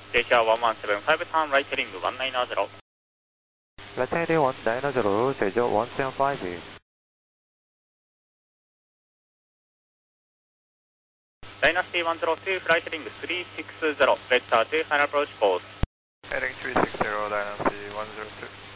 Asia 1175, turn right heading 190. Right heading 190, 제저 175. Dynasty 102, flight heading 360, vector to final approach course. Heading 360, Dynasty 102.